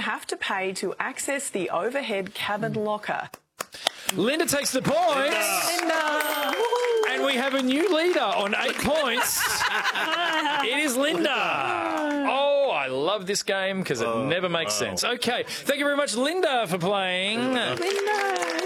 have to pay to access the overhead cabin locker? Linda takes the points. Linda. And we have a new leader on 8 points. It is Linda. Oh, I love this game because it never makes sense. Okay, thank you very much, Linda, for playing. Linda.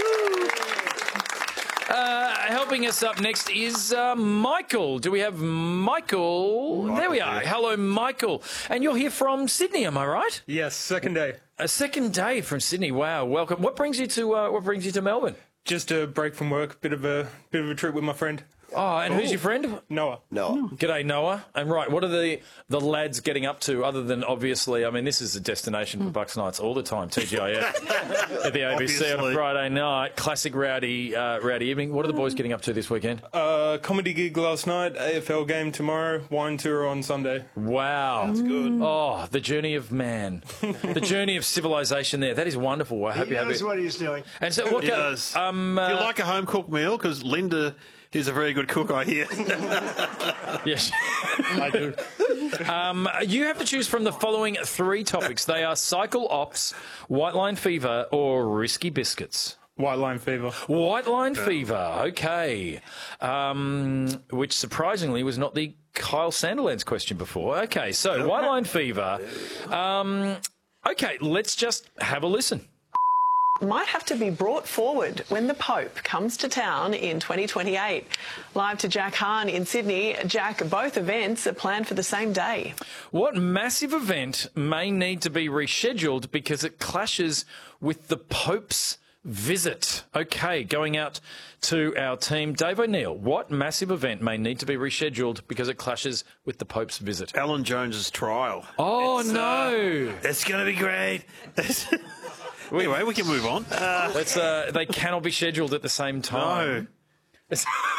Helping us up next is Michael. Do we have Michael? There we are. Hello, Michael. And you're here from Sydney, am I right? Yes, second day. A second day from Sydney. Wow, welcome. What brings you to Melbourne? Just a break from work, bit of a trip with my friend. Oh, and who's your friend? Noah. G'day, Noah. And right, what are the lads getting up to other than, obviously, I mean, this is a destination for Bucks Nights all the time, TGIF, at the ABC on a Friday night. Classic rowdy evening. What are the boys getting up to this weekend? Comedy gig last night, AFL game tomorrow, wine tour on Sunday. Wow. That's good. Oh, the journey of man. The journey of civilization there. That is wonderful. I hope you have it. He knows what he's doing. And so what He does. Do you like a home-cooked meal? Because Linda is a very good cook, I hear. Yes, I do. You have to choose from the following 3 topics. They are cycle ops, white line fever, or risky biscuits. White line fever. White line fever, okay. Which surprisingly was not the Kyle Sandilands question before. Okay, so white line fever. Okay, let's just have a listen. Might have to be brought forward when the Pope comes to town in 2028. Live to Jack Hahn in Sydney. Jack, both events are planned for the same day. What massive event may need to be rescheduled because it clashes with the Pope's visit? Okay, going out to our team. Dave O'Neill, what massive event may need to be rescheduled because it clashes with the Pope's visit? Alan Jones's trial. Oh, no. It's going to be great. Anyway, we can move on. They cannot be scheduled at the same time. No.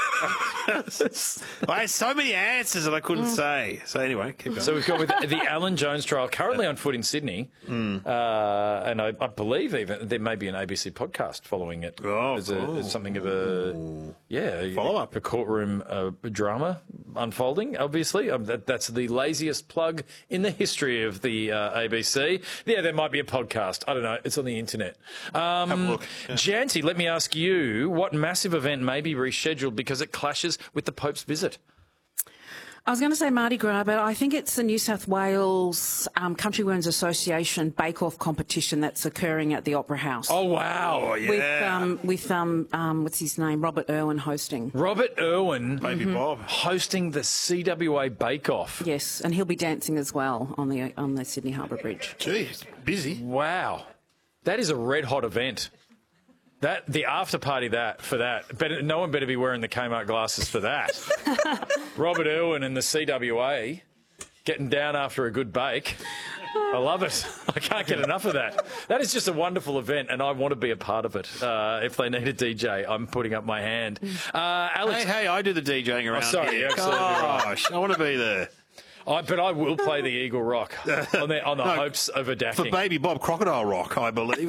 I had so many answers that I couldn't say. So anyway, keep going. So we've got with the Alan Jones trial currently on foot in Sydney, and I believe even there may be an ABC podcast following it. As something of a follow-up, a courtroom drama unfolding. Obviously, that's the laziest plug in the history of the ABC. Yeah, there might be a podcast. I don't know. It's on the internet. Have a look. Yeah. Janty, let me ask you: what massive event may be rescheduled because it clashes with the Pope's visit? I was going to say Mardi Gras, but I think it's the New South Wales Country Women's Association bake-off competition that's occurring at the Opera House. Oh, wow. Oh, yeah. With what's his name? Robert Irwin hosting. Robert Irwin. Baby Bob. Hosting the CWA bake-off. Yes, and he'll be dancing as well on the Sydney Harbour Bridge. Gee, it's busy. Wow. That is a red-hot event. The after party no one better be wearing the Kmart glasses for that. Robert Irwin and the CWA getting down after a good bake. I love it. I can't get enough of that. That is just a wonderful event, and I want to be a part of it. If they need a DJ, I'm putting up my hand. Alex, Hey, I do the DJing around sorry, here. absolutely right. Gosh, I want to be there. But I will play the Eagle Rock on the hopes of a For Baby Bob, Crocodile Rock, I believe.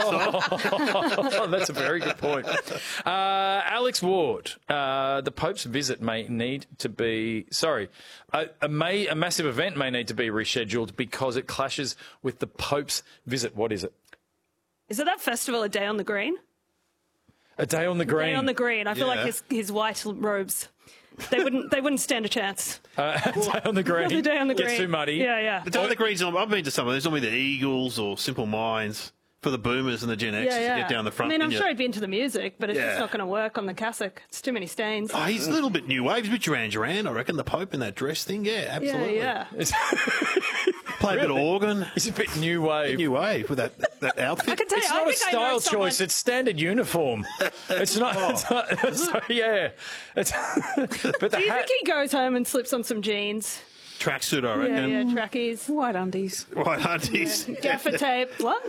Oh, that's a very good point. Alex Ward, the Pope's visit may need to be... Sorry, a massive event may need to be rescheduled because it clashes with the Pope's visit. What is it? Is it that festival, A Day on the Green? A Day on the Green. A Day on the Green. I feel like his white robes... They wouldn't stand a chance. Day on the Green. The Day on the Green. Gets too muddy. Yeah. The Day on the Green's, I've been to some of them. There's normally the Eagles or Simple Minds for the boomers and the Gen X to get down the front. I mean, I'm sure he'd be into the music, but it's just not going to work on the cassock. It's too many stains. Oh, he's a little bit new wave. He's a bit Duran Duran, I reckon, the Pope in that dress thing. Yeah, absolutely. Yeah. Play a bit of organ. He's a bit new wave. New wave with that outfit. I can tell It's you, not I a think I know style someone... choice. It's standard uniform. It's not. But Do you think he goes home and slips on some jeans? Tracksuit, I reckon. Yeah, trackies. White undies. White aunties. Gaffer tape. What?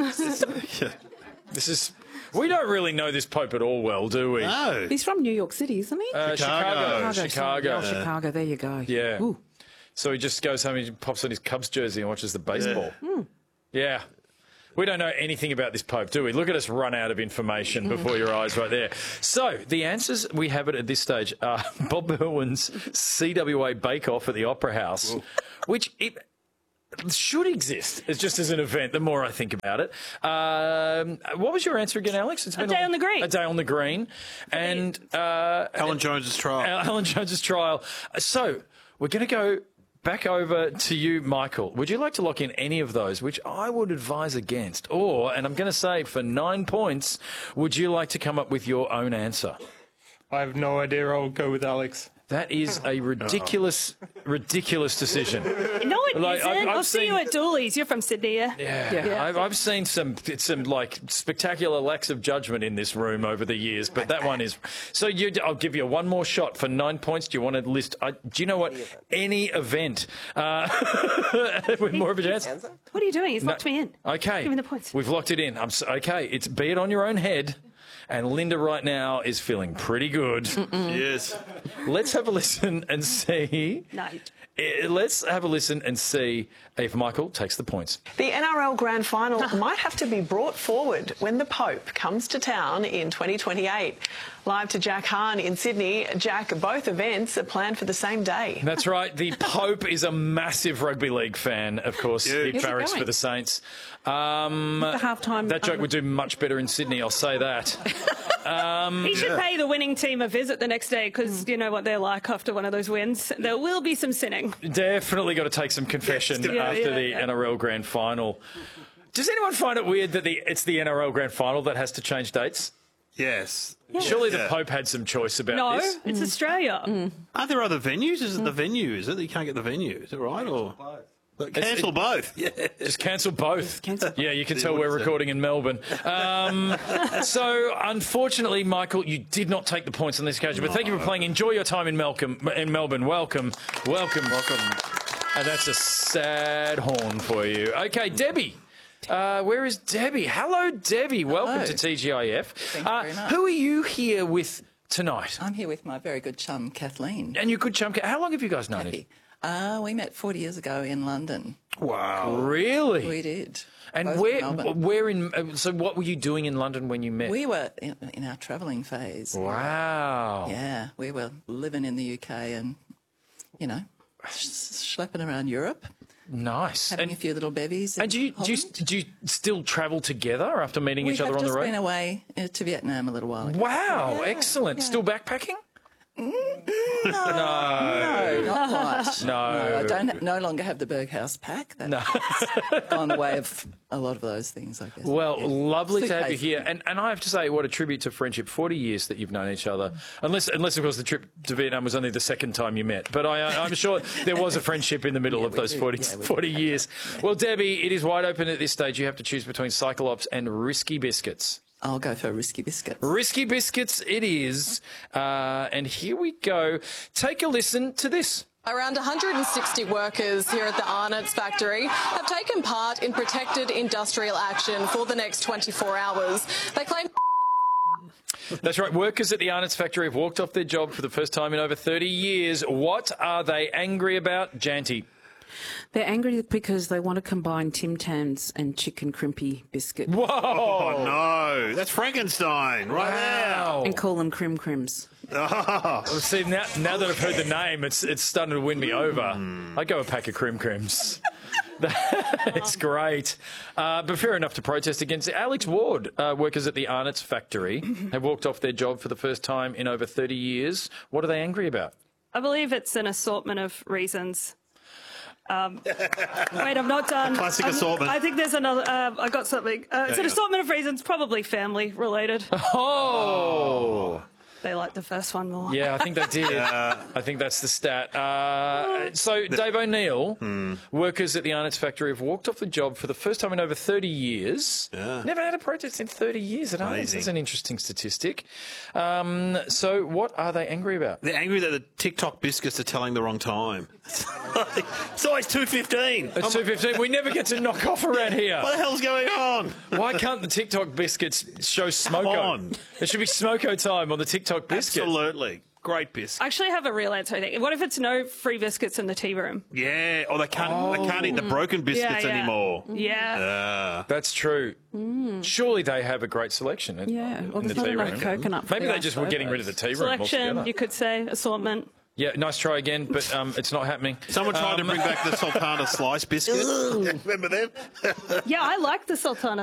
This is. We don't really know this Pope at all well, do we? No. He's from New York City, isn't he? Chicago. Chicago. There you go. Yeah. Ooh. So he just goes home, he pops on his Cubs jersey and watches the baseball. Yeah. We don't know anything about this Pope, do we? Look at us run out of information before your eyes right there. So the answers we have it at this stage are Bob Irwin's CWA Bake Off at the Opera House, which should exist. It's just as an event, the more I think about it. What was your answer again, Alex? It's A Day on the Green. A Day on the Green. And Alan Jones's trial. Alan Jones's trial. So we're going to go back over to you, Michael. Would you like to lock in any of those, which I would advise against? Or, and I'm going to say for 9 points, would you like to come up with your own answer? I have no idea. I'll go with Alex. That is a ridiculous decision. No, it isn't. I'll see you at Dooley's. You're from Sydney, yeah? Yeah. I've seen some like spectacular lacks of judgment in this room over the years, but that one is. So I'll give you one more shot for 9 points. Do you want to list? Do you know what? Any event with more of a chance. What are you doing? He's locked me in. Okay, Give me the points. We've locked it in. Okay, it's be it on your own head. And Linda right now is feeling pretty good. Yes. Let's have a listen and see. No. Let's have a listen and see if Michael takes the points. The NRL Grand Final might have to be brought forward when the Pope comes to town in 2028. Live to Jack Hahn in Sydney. Jack, both events are planned for the same day. That's right. The Pope is a massive rugby league fan, of course. He barracks for the Saints. The halftime. That joke would do much better in Sydney, I'll say that. He should pay the winning team a visit the next day because you know what they're like after one of those wins. There will be some sinning. Definitely got to take some confession after the NRL Grand Final. Does anyone find it weird that it's the NRL Grand Final that has to change dates? Yes. Surely the Pope had some choice about this. No, it's Australia. Are there other venues? Is it the venue? Is it that you can't get the venue? Is it right? Or cancel both? Yeah. Just cancel both. Cancel. Yeah, you can tell we're recording in Melbourne. So, unfortunately, Michael, you did not take the points on this occasion. But thank you for playing. Enjoy your time in Melbourne. Welcome. And that's a sad horn for you. Okay, Debbie. Where is Debbie? Hello, Debbie. Welcome to TGIF. Thank you very much. Who are you here with tonight? I'm here with my very good chum, Kathleen. And your good chum. How long have you guys known it? We met 40 years ago in London. Wow. Really? We did. And Both where in? So, what were you doing in London when you met? We were in our travelling phase. Wow. Yeah, we were living in the UK and, schlepping around Europe. Nice. Having a few little bevies. And do you still travel together after meeting each other on the road? We have just been away to Vietnam a little while ago. Wow, excellent. Yeah. Still backpacking? No, not quite. No. I no longer have the Berghaus pack. That's gone the way of a lot of those things, I guess. Well, lovely to have you here. And I have to say, what a tribute to friendship. 40 years that you've known each other. Unless of course, the trip to Vietnam was only the second time you met. But I'm sure there was a friendship in the middle of those 40 years. Well, Debbie, it is wide open at this stage. You have to choose between Cyclops and Risky Biscuits. I'll go for Risky Biscuits. Risky Biscuits it is. And here we go. Take a listen to this. Around 160 workers here at the Arnott's factory have taken part in protected industrial action for the next 24 hours. They claim... That's right. Workers at the Arnott's factory have walked off their job for the first time in over 30 years. What are they angry about, Janty? They're angry because they want to combine Tim Tams and chicken crimpy biscuit. Whoa! Oh, no. That's Frankenstein right now. And call them Crim Crims. Oh. Well, see, now that I've heard the name, it's starting to win me over. I'd go a pack of Crim Crims. It's great. But fair enough to protest against it. Alex Ward, workers at the Arnott's factory, have walked off their job for the first time in over 30 years. What are they angry about? I believe it's an assortment of reasons. Wait, I'm not done. Classic assortment. I think there's another. I got something. It's an assortment of reasons, probably family related. Oh. They liked the first one more. Yeah, I think they did. I think that's the stat. So, Dave O'Neill, workers at the Arnott's factory have walked off the job for the first time in over 30 years. Yeah. Never had a protest in 30 years at Arnott's. That's an interesting statistic. So, what are they angry about? They're angry that the TikTok biscuits are telling the wrong time. It's always 2:15. It's 2:15. We never get to knock off around here. What the hell's going on? Why can't the TikTok biscuits show Smoko? Come on. There should be Smoko time on the TikTok biscuit. Absolutely. Great biscuit. I actually have a real answer, I think. What if it's no free biscuits in the tea room? Yeah. Or they can't eat the broken biscuits anymore. Yeah. That's true. Surely they have a great selection in the there's tea not room. enough coconut Maybe they flavour just were getting rid of the tea room Selection, altogether. you could say, assortment. Yeah, nice try again, but it's not happening. Someone tried to bring back the Sultana slice biscuit. Remember them? Yeah, I like the Sultana